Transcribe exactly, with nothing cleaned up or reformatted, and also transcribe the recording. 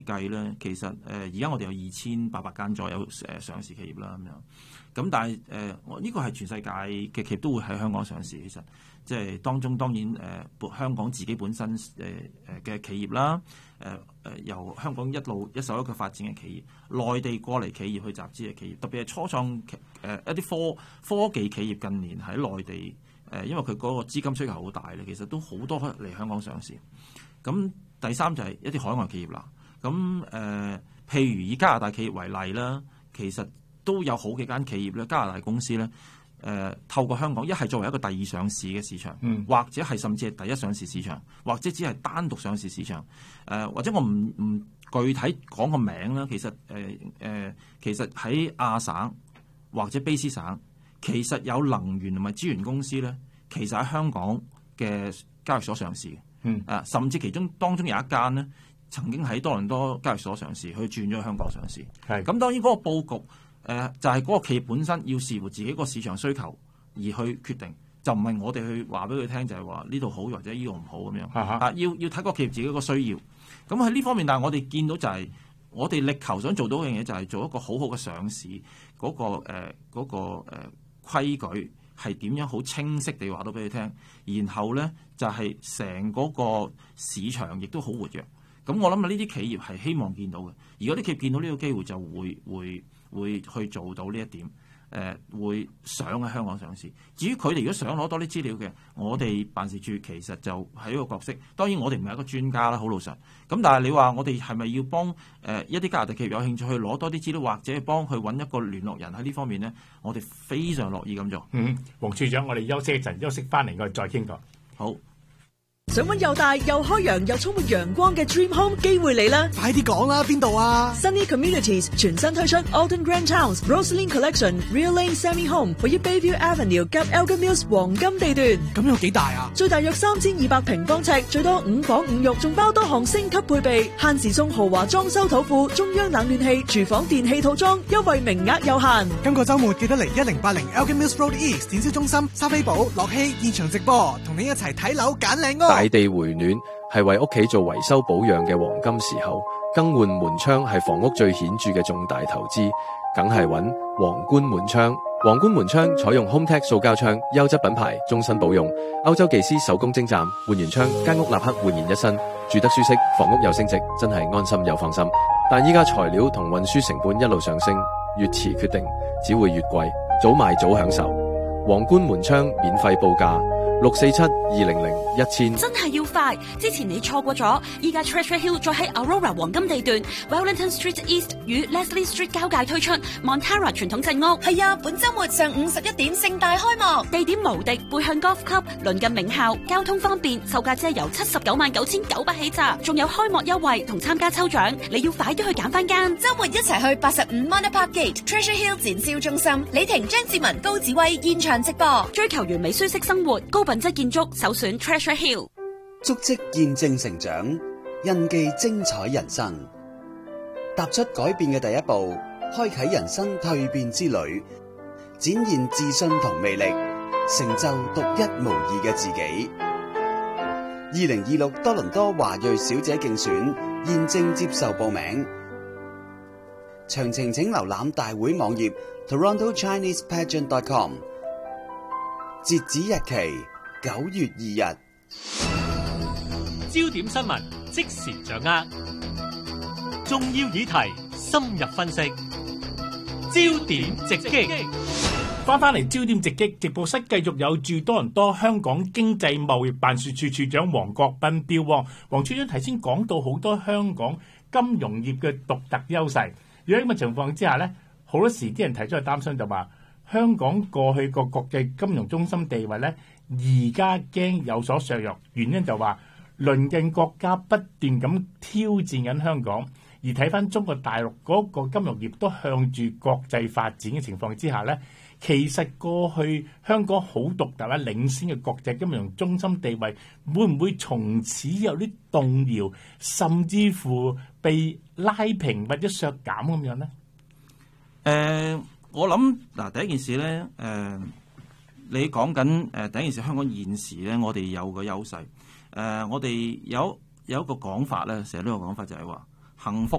計咧，其實誒而家我哋有二千八百間左右誒、呃、上市企業啦咁樣。咁但係誒我呢個係全世界嘅企業都會喺香港上市，其實即係當中當然誒、呃、香港自己本身誒誒嘅企業啦，誒、呃、誒、呃、由香港一路一手一腳發展嘅企業，內地過嚟企業去集資嘅企業，特別係初創誒、呃、一啲科科技企業近年喺內地誒、呃，因為佢嗰個資金需求好大咧，其實都好多嚟香港上市。咁第三就係一啲海外企業啦。咁誒、呃，譬如以加拿大企業為例啦，其實都有好幾間企業咧，加拿大公司咧，誒、呃、透過香港一係作為一個第二上市嘅市場，嗯、或者係甚至係第一上市市場，或者只係單獨上市市場，誒、呃、或者我唔唔具體講個名啦。其實誒誒、呃呃，其實喺亞省或者卑詩省，其實有能源同埋資源公司咧，其實喺香港嘅交易所上市嘅，嗯啊，甚至其中當中有一間咧，曾經喺多倫多交易所上市，佢轉咗去香港上市。係咁，當然嗰個佈局誒、呃、就係、是、嗰個企業本身要視乎自己個市場需求而去決定，就唔係我哋去話俾佢聽，就係話呢度好或者呢度唔好咁樣。啊，啊要要睇個企業自己個需要。咁喺呢方面，但係我哋見到就係、是、我哋力求想做到嘅嘢，就係做一個好好嘅上市嗰、那個誒嗰、呃那個誒、呃、規矩係點樣好清晰地話到俾佢聽，然後咧就係成嗰個市場亦都好活躍。咁我諗啊，呢啲企業係希望見到嘅。如果啲企業見到呢個機會，就會會會去做到呢一點，誒、呃、會想喺香港上市。至於佢哋如果想攞多啲資料嘅，我哋辦事處其實就係一個角色。當然我哋唔係一個專家啦，好老實。咁但係你話我哋係咪要幫誒、呃、一啲加拿大企業有興趣去攞多啲資料，或者幫佢揾一個聯絡人喺呢方面呢？我哋非常樂意咁做。 嗯，黃處長，我哋休息一陣，休息翻嚟我哋再傾過。 好。 想揾又大又開揚又充滿陽光嘅 Dream Home 機會嚟啦！ 快啲講啦，邊度啊 ？Sunny Communities 全新推出 Alton Grand Towns Rosaline Collection Real Lane Semi Home， 位於 Bayview Avenue 及 Elgin Mills 黃金地段。 咁有幾大啊？ 最大約三千二百平方尺，最多五房五浴，仲包多項升級配備，限時送豪華裝修土庫、中央冷暖氣、廚房電器套裝，優惠名額有限。 今個週末記得嚟一零八零 Elgin Mills Road East 展銷中心，莎菲寶、樂希現場直播，同你一齊睇樓揀靚屋。 大地回暖係為屋企做維修保養嘅黃金時候，更換門窗係房屋最顯著嘅重大投資，梗係揾皇冠門窗。皇冠門窗採用 HomeTech 塑膠窗，優質品牌，終身保用。歐洲技師手工精湛，換完窗間屋立刻煥然一新，住得舒適，房屋又升值，真係安心又放心。但依家材料同運輸成本一路上升，越遲決定只會越貴，早買早享受。皇冠門窗免費報價。六四七二零零一千， 真係要快！之前你錯過咗，依家 Treasure Hill 再喺 Aurora 黃金地段 Wellington Street East 與 Leslie Street 交界推出 Montara 傳統鎮屋。 係啊，本周末上午十一點盛大開幕， 地點無敵，背向 Golf Club， 鄰近名校，交通方便，售價只係由七十九萬九千九百起咋，仲有開幕優惠同參加抽獎，你要快啲去揀翻間。 周末一齊去八十五 Manor Park Gate Treasure Hill 展銷中心，李婷、張志文、高子威現場直播， 追求完美舒適生活，高品質建築首選 Treasure Hill， 足跡見證成長，印記精彩人生，踏出改變嘅第一步，開啟人生蛻變之旅，展現自信同魅力，成就獨一無二嘅自己。二零二六多倫多華裔小姐競選現正接受報名，詳情請瀏覽大會網頁 Toronto Chinese Pageant dot com， 截止日期九月二日。 焦點新聞即時掌握，重要議題深入分析，焦點直擊。 翻翻嚟焦點直擊，直播室繼續有駐多倫多香港經濟貿易辦事處處長黃國斌標王。黃處長頭先講到好多香港金融業嘅獨特優勢，如果咁嘅情況之下呢，好多時啲人提出去擔心就話，香港過去個國際金融中心地位呢，而家驚有所削弱，原因就話鄰近國家不斷咁挑戰緊香港，而睇翻中國大陸嗰個金融業都向住國際發展嘅情況之下呢，其實過去香港好獨特啦，領先嘅國際金融中心地位會唔會從此有啲動搖，甚至乎被拉平或者削減咁樣呢？ 誒、呃，我諗嗱，第一件事咧，誒、呃，你講緊誒第一件事，香港現時咧，我哋有個優勢，誒、呃，我哋有有一個講法咧，成日都有講法就係話， 幸福